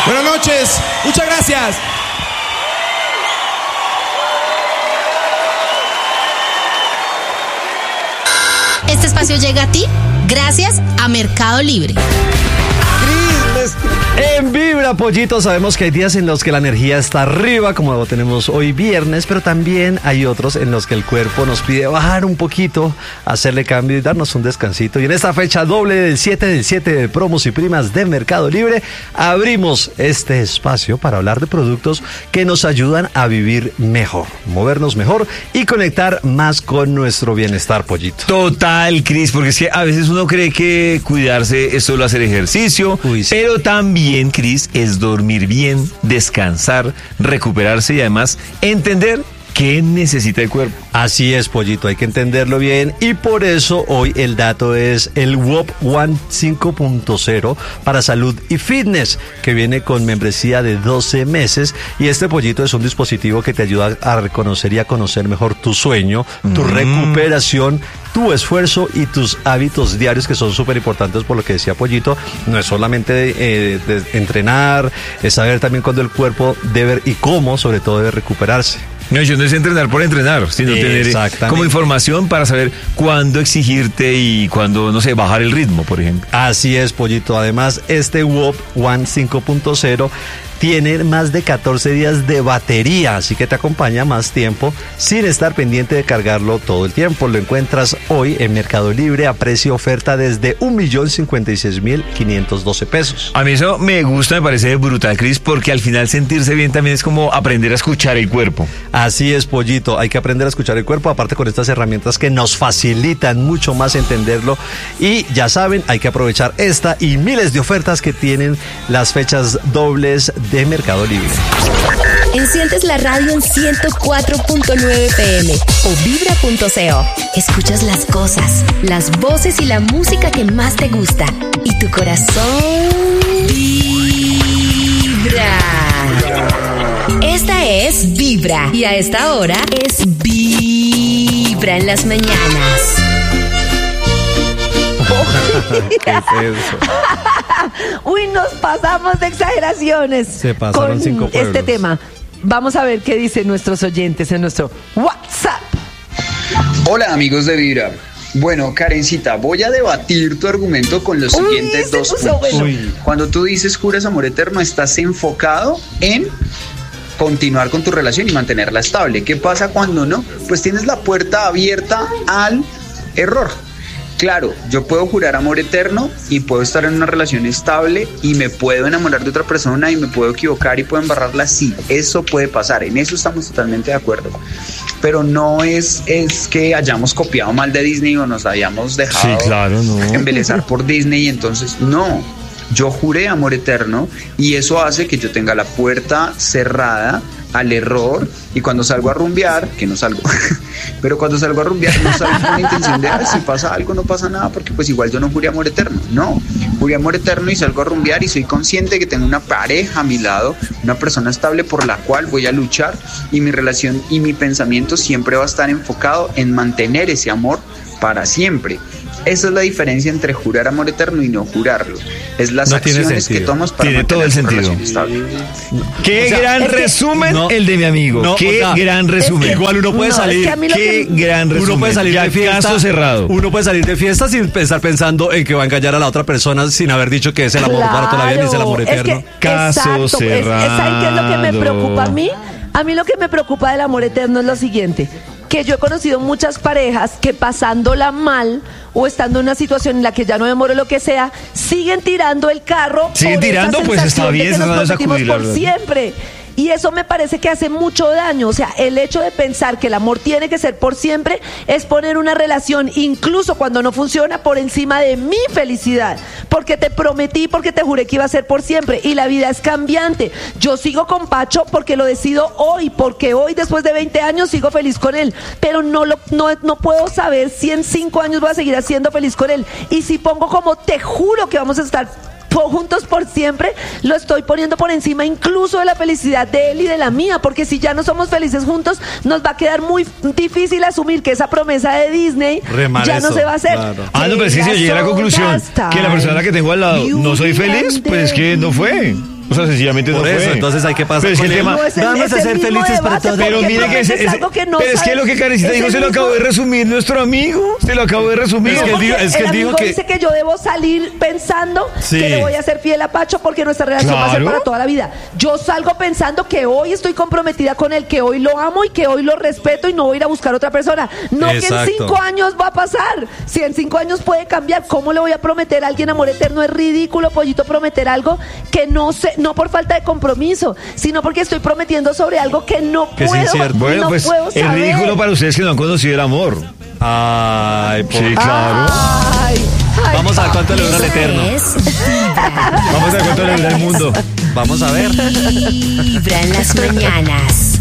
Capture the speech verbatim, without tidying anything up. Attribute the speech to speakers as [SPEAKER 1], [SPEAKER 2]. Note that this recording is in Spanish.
[SPEAKER 1] Buenas noches, muchas gracias.
[SPEAKER 2] Este espacio llega a ti gracias a Mercado Libre.
[SPEAKER 3] En Vibra, Pollito, sabemos que hay días en los que la energía está arriba, como lo tenemos hoy viernes, pero también hay otros en los que el cuerpo nos pide bajar un poquito, hacerle cambio y darnos un descansito. Y en esta fecha doble del siete del siete de promos y primas de Mercado Libre, abrimos este espacio para hablar de productos que nos ayudan a vivir mejor, movernos mejor y conectar más con nuestro bienestar, Pollito.
[SPEAKER 4] Total, Cris, porque es que a veces uno cree que cuidarse es solo hacer ejercicio,
[SPEAKER 3] Uy, sí.
[SPEAKER 4] pero también, Cris, es dormir bien, descansar, recuperarse y además entender qué necesita el cuerpo.
[SPEAKER 3] Así es, Pollito, hay que entenderlo bien y por eso hoy el dato es el W O P One cinco punto cero para salud y fitness, que viene con membresía de doce meses y este, Pollito, es un dispositivo que te ayuda a reconocer y a conocer mejor tu sueño, tu mm. recuperación, tu esfuerzo y tus hábitos diarios, que son súper importantes. Por lo que decía Pollito, no es solamente eh, de entrenar, es saber también cuándo el cuerpo debe y cómo, sobre todo, debe recuperarse.
[SPEAKER 4] No, yo no es entrenar por entrenar, sino tener como información para saber cuándo exigirte y cuándo, no sé, bajar el ritmo, por ejemplo.
[SPEAKER 3] Así es, Pollito. Además, este W O P One cinco punto cero tiene más de catorce días de batería, así que te acompaña más tiempo sin estar pendiente de cargarlo todo el tiempo. Lo encuentras hoy en Mercado Libre a precio oferta desde un millón cincuenta y seis mil quinientos doce pesos.
[SPEAKER 4] A mí eso me gusta, me parece brutal, Cris, porque al final sentirse bien también es como aprender a escuchar el cuerpo.
[SPEAKER 3] Así es, Pollito, hay que aprender a escuchar el cuerpo, aparte con estas herramientas que nos facilitan mucho más entenderlo. Y ya saben, hay que aprovechar esta y miles de ofertas que tienen las fechas dobles de Mercado Libre.
[SPEAKER 2] Enciendes la radio en ciento cuatro punto nueve P M o vibra punto co. Escuchas las cosas, las voces y la música que más te gusta. Y tu corazón vibra. Esta es Vibra. Y a esta hora es Vibra en las mañanas.
[SPEAKER 3] ¿Qué es eso?
[SPEAKER 5] Uy, nos pasamos de exageraciones.
[SPEAKER 3] Se pasaron
[SPEAKER 5] con
[SPEAKER 3] cinco pueblos.
[SPEAKER 5] Este tema. Vamos a ver qué dicen nuestros oyentes en nuestro WhatsApp.
[SPEAKER 6] Hola, amigos de Vibra. Bueno, Karencita, voy a debatir tu argumento con los
[SPEAKER 5] Uy,
[SPEAKER 6] siguientes
[SPEAKER 5] se
[SPEAKER 6] dos
[SPEAKER 5] puso
[SPEAKER 6] puntos.
[SPEAKER 5] bueno.
[SPEAKER 3] Uy.
[SPEAKER 6] Cuando tú dices juras amor eterno, estás enfocado en continuar con tu relación y mantenerla estable. ¿Qué pasa cuando no? Pues tienes la puerta abierta al error. Claro, yo puedo jurar amor eterno y puedo estar en una relación estable y me puedo enamorar de otra persona y me puedo equivocar y puedo embarrarla. Sí, eso puede pasar, en eso estamos totalmente de acuerdo. Pero no es, es que hayamos copiado mal de Disney o nos hayamos dejado
[SPEAKER 4] sí, claro, no.
[SPEAKER 6] embelezar por Disney y entonces no. Yo juré amor eterno y eso hace que yo tenga la puerta cerrada al error y cuando salgo a rumbear, que no salgo, pero cuando salgo a rumbear no salgo con la intención de, ah, si pasa algo no pasa nada porque pues igual yo no juré amor eterno, no, juré amor eterno y salgo a rumbear y soy consciente de que tengo una pareja a mi lado, una persona estable por la cual voy a luchar y mi relación y mi pensamiento siempre va a estar enfocado en mantener ese amor para siempre. Esa es la diferencia entre jurar amor eterno y no jurarlo. Es las
[SPEAKER 3] no
[SPEAKER 6] acciones que tomas para
[SPEAKER 4] tiene todo el sentido. Qué
[SPEAKER 3] O sea,
[SPEAKER 4] gran
[SPEAKER 5] es que,
[SPEAKER 4] resumen
[SPEAKER 3] no,
[SPEAKER 4] el de mi amigo.
[SPEAKER 3] no,
[SPEAKER 4] Qué
[SPEAKER 3] o sea,
[SPEAKER 4] gran resumen.
[SPEAKER 5] es que,
[SPEAKER 3] Igual uno puede
[SPEAKER 5] no,
[SPEAKER 3] salir.
[SPEAKER 5] es que a mí lo
[SPEAKER 4] Qué
[SPEAKER 5] que-
[SPEAKER 4] gran resumen.
[SPEAKER 3] Uno puede salir
[SPEAKER 4] Ya
[SPEAKER 3] de fiesta.
[SPEAKER 4] caso cerrado.
[SPEAKER 3] Uno puede salir de fiesta sin estar pensando en que va a engañar a la otra persona sin haber dicho que es el amor para toda la vida ni es el amor
[SPEAKER 5] Claro,
[SPEAKER 3] eterno.
[SPEAKER 5] es que,
[SPEAKER 4] Caso
[SPEAKER 5] exacto, es- es- ¿saben qué es lo que me
[SPEAKER 4] cerrado.
[SPEAKER 5] preocupa a mí? A mí lo que me preocupa del amor eterno es lo siguiente, que yo he conocido muchas parejas que pasándola mal o estando en una situación en la que ya no me muero lo que sea, siguen tirando el carro.
[SPEAKER 4] Siguen
[SPEAKER 5] por esa
[SPEAKER 4] tirando, pues,
[SPEAKER 5] sensación
[SPEAKER 4] está bien,
[SPEAKER 5] de que
[SPEAKER 4] se
[SPEAKER 5] nos
[SPEAKER 4] van a
[SPEAKER 5] comprometimos
[SPEAKER 4] sacudir, la
[SPEAKER 5] por
[SPEAKER 4] verdad.
[SPEAKER 5] siempre. Y eso me parece que hace mucho daño. O sea, el hecho de pensar que el amor tiene que ser por siempre es poner una relación, incluso cuando no funciona, por encima de mi felicidad. Porque te prometí, porque te juré que iba a ser por siempre. Y la vida es cambiante. Yo sigo con Pacho porque lo decido hoy, porque hoy, después de veinte años, sigo feliz con él. Pero no, lo, no, no puedo saber si en cinco años voy a seguir siendo feliz con él. Y si pongo como te juro que vamos a estar juntos por siempre, lo estoy poniendo por encima incluso de la felicidad de él y de la mía, porque si ya no somos felices juntos, nos va a quedar muy difícil asumir que esa promesa de Disney
[SPEAKER 3] Remar
[SPEAKER 5] ya no
[SPEAKER 3] eso,
[SPEAKER 5] se va a hacer.
[SPEAKER 3] claro.
[SPEAKER 4] Ah, no, pero sí, si yo llegué a la conclusión que la persona que tengo al lado no soy feliz, pues es que no fue. O sea, sencillamente
[SPEAKER 3] Por
[SPEAKER 4] no
[SPEAKER 3] eso,
[SPEAKER 4] fue.
[SPEAKER 3] entonces hay que pasar
[SPEAKER 4] Pero es
[SPEAKER 3] con
[SPEAKER 4] que el
[SPEAKER 3] el
[SPEAKER 4] tema-
[SPEAKER 5] No, es el-
[SPEAKER 3] vamos
[SPEAKER 5] es
[SPEAKER 3] a
[SPEAKER 5] el
[SPEAKER 3] ser
[SPEAKER 5] mismo
[SPEAKER 3] felices para
[SPEAKER 5] debate,
[SPEAKER 3] todos.
[SPEAKER 4] Pero
[SPEAKER 5] porque
[SPEAKER 4] mire que es,
[SPEAKER 5] prometes
[SPEAKER 4] es-
[SPEAKER 5] algo que no
[SPEAKER 4] pero es que
[SPEAKER 5] sabes.
[SPEAKER 4] lo que Karencita
[SPEAKER 5] Es
[SPEAKER 4] dijo
[SPEAKER 5] el
[SPEAKER 4] se lo
[SPEAKER 5] mismo-
[SPEAKER 4] acabó de resumir nuestro amigo. Se lo acabó de resumir.
[SPEAKER 3] Es que él
[SPEAKER 5] porque
[SPEAKER 3] dijo- es que
[SPEAKER 5] el
[SPEAKER 3] él dijo
[SPEAKER 5] amigo
[SPEAKER 3] que-
[SPEAKER 5] dice que yo debo salir pensando
[SPEAKER 3] Sí.
[SPEAKER 5] que le voy a ser fiel a Pacho porque nuestra relación va a ser
[SPEAKER 4] Claro.
[SPEAKER 5] para toda la vida. Yo salgo pensando que hoy estoy comprometida con él, que hoy lo amo y que hoy lo respeto y no voy a ir a buscar otra persona. No que en
[SPEAKER 3] Exacto.
[SPEAKER 5] cinco años va a pasar. Si en cinco años puede cambiar, ¿cómo le voy a prometer a alguien amor eterno? Es ridículo, Pollito, prometer algo que no sé, no por falta de compromiso, sino porque estoy prometiendo sobre algo que no
[SPEAKER 3] Que es
[SPEAKER 5] puedo,
[SPEAKER 3] incierto.
[SPEAKER 4] Bueno,
[SPEAKER 5] no
[SPEAKER 4] pues
[SPEAKER 5] puedo
[SPEAKER 4] es
[SPEAKER 5] saber.
[SPEAKER 4] ridículo para ustedes que no han conocido el amor.
[SPEAKER 3] Ay, por...
[SPEAKER 4] Sí, claro.
[SPEAKER 5] Ay, ay,
[SPEAKER 3] Vamos a ver cuánto le dura el
[SPEAKER 2] Esta
[SPEAKER 3] eterno.
[SPEAKER 2] es Vibra.
[SPEAKER 4] Vamos a ver cuánto le dura el mundo.
[SPEAKER 3] Vamos a ver.
[SPEAKER 2] Vibra en las mañanas.